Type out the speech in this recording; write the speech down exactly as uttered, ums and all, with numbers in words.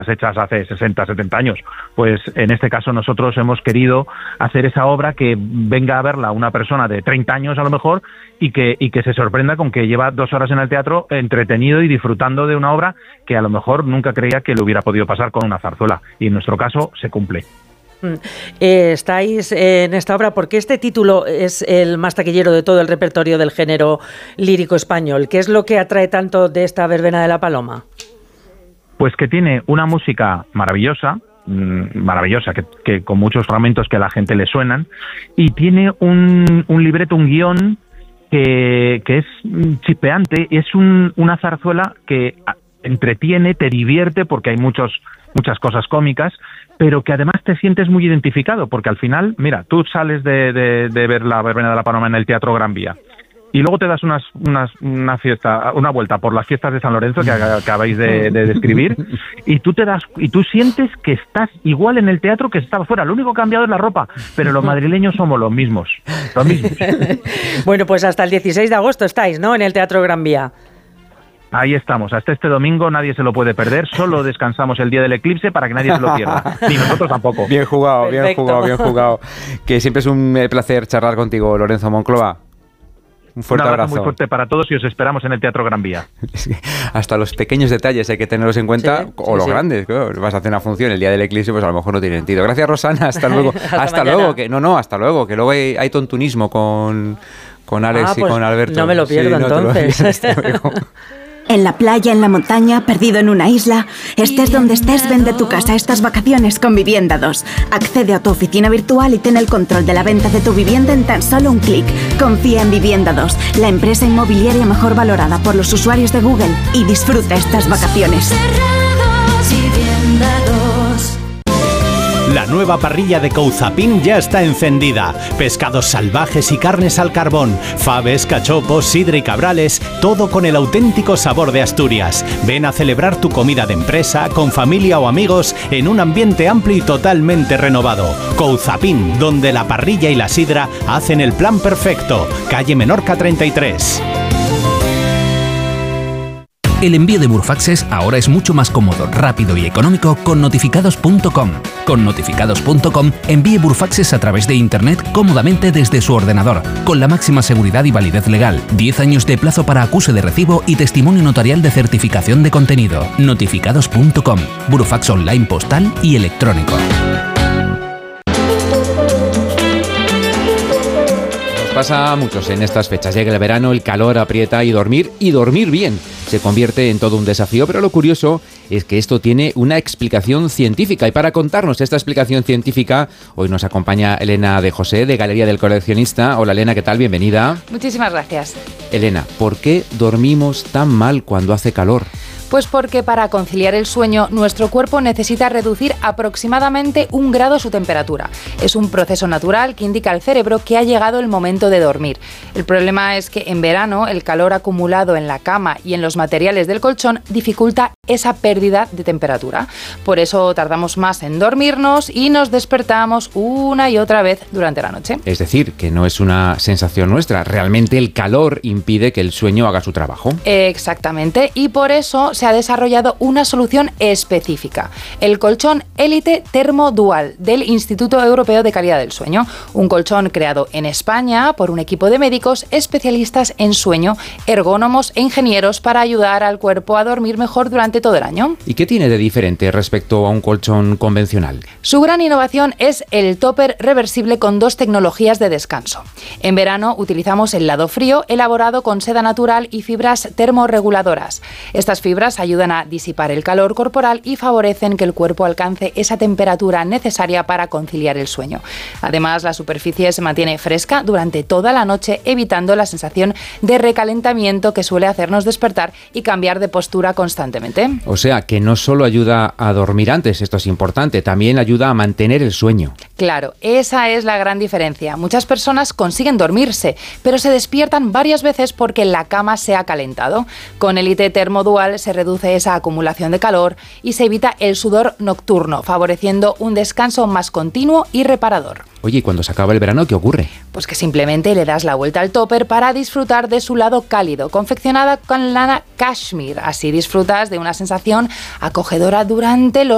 hechas hace sesenta, setenta años. Pues en este caso nosotros hemos querido hacer esa obra que venga a verla una persona de treinta años a lo mejor y que, y que se sorprenda con que lleva dos horas en el teatro entretenido y disfrutando de una obra que a lo mejor nunca creía que le hubiera podido pasar con una zarzuela. Y en nuestro caso se cumple. Eh, estáis en esta obra porque este título es el más taquillero de todo el repertorio del género lírico español. ¿Qué es lo que atrae tanto de esta Verbena de la Paloma? Pues que tiene una música maravillosa, mmm, maravillosa, que, que con muchos fragmentos que a la gente le suenan, y tiene un, un libreto, un guión que, que es chispeante, es un, una zarzuela que entretiene, te divierte porque hay muchos muchas cosas cómicas, pero que además te sientes muy identificado, porque al final, mira, tú sales de, de, de ver la Verbena de la Paloma en el Teatro Gran Vía, y luego te das unas, unas, una fiesta, una vuelta por las fiestas de San Lorenzo que acabáis de, de describir, y tú te das, y tú sientes que estás igual en el teatro que estaba fuera. Lo único cambiado es la ropa, pero los madrileños somos los mismos, los mismos. Bueno, pues hasta el dieciséis de agosto estáis, ¿no?, en el Teatro Gran Vía. Ahí estamos, hasta este domingo nadie se lo puede perder, solo descansamos el día del eclipse para que nadie se lo pierda, ni nosotros tampoco. Bien jugado, Perfecto. bien jugado, bien jugado. Que siempre es un placer charlar contigo, Lorenzo Monclova. Un fuerte un abrazo abrazo. muy fuerte para todos y os esperamos en el Teatro Gran Vía. Es que hasta los pequeños detalles hay que tenerlos en cuenta, sí, o sí, los sí. grandes. Claro, vas a hacer una función el día del eclipse, pues a lo mejor no tiene sentido. Gracias, Rosana, hasta luego. hasta hasta luego, que no, no, hasta luego, que luego hay, hay tontunismo con, con Alex ah, y pues con Alberto. No me lo pierdo, sí, no entonces. En la playa, en la montaña, perdido en una isla, estés donde estés, vende tu casa estas vacaciones con Vivienda dos. Accede a tu oficina virtual y ten el control de la venta de tu vivienda en tan solo un clic. Confía en Vivienda dos, la empresa inmobiliaria mejor valorada por los usuarios de Google, y disfruta estas vacaciones. La nueva parrilla de Couzapin ya está encendida. Pescados salvajes y carnes al carbón, faves, cachopos, sidra y cabrales, todo con el auténtico sabor de Asturias. Ven a celebrar tu comida de empresa, con familia o amigos, en un ambiente amplio y totalmente renovado. Couzapin, donde la parrilla y la sidra hacen el plan perfecto. Calle Menorca treinta y tres. El envío de Burfaxes ahora es mucho más cómodo, rápido y económico con notificados punto com. Con notificados punto com envíe Burfaxes a través de Internet cómodamente desde su ordenador, con la máxima seguridad y validez legal, diez años de plazo para acuse de recibo y testimonio notarial de certificación de contenido. notificados punto com, Burfax online postal y electrónico. Pasa a muchos en estas fechas. Llega el verano, el calor aprieta y dormir, y dormir bien, se convierte en todo un desafío, pero lo curioso es que esto tiene una explicación científica. Y para contarnos esta explicación científica, hoy nos acompaña Elena de José, de Galería del Coleccionista. Hola Elena, ¿qué tal? Bienvenida. Muchísimas gracias. Elena, ¿por qué dormimos tan mal cuando hace calor? Pues porque para conciliar el sueño, nuestro cuerpo necesita reducir aproximadamente un grado su temperatura. Es un proceso natural que indica al cerebro que ha llegado el momento de dormir. El problema es que en verano el calor acumulado en la cama y en los materiales del colchón dificulta esa pérdida de temperatura. Por eso tardamos más en dormirnos y nos despertamos una y otra vez durante la noche. Es decir, que no es una sensación nuestra, realmente el calor impide que el sueño haga su trabajo. Exactamente, y por eso se ha desarrollado una solución específica, el colchón Élite Termodual del Instituto Europeo de Calidad del Sueño, un colchón creado en España por un equipo de médicos especialistas en sueño, ergónomos e ingenieros para ayudar al cuerpo a dormir mejor durante todo el año. ¿Y qué tiene de diferente respecto a un colchón convencional? Su gran innovación es el topper reversible con dos tecnologías de descanso. En verano utilizamos el lado frío elaborado con seda natural y fibras termorreguladoras. Estas fibras ayudan a disipar el calor corporal y favorecen que el cuerpo alcance esa temperatura necesaria para conciliar el sueño. Además, la superficie se mantiene fresca durante toda la noche, evitando la sensación de recalentamiento que suele hacernos despertar y cambiar de postura constantemente. O sea, que no solo ayuda a dormir antes, esto es importante, también ayuda a mantener el sueño. Claro, esa es la gran diferencia. Muchas personas consiguen dormirse, pero se despiertan varias veces porque la cama se ha calentado. Con Élite Termodual se reduce esa acumulación de calor y se evita el sudor nocturno, favoreciendo un descanso más continuo y reparador. Oye, ¿y cuando se acaba el verano qué ocurre? Pues que simplemente le das la vuelta al topper para disfrutar de su lado cálido, confeccionada con lana cashmere. Así disfrutas de una sensación acogedora durante los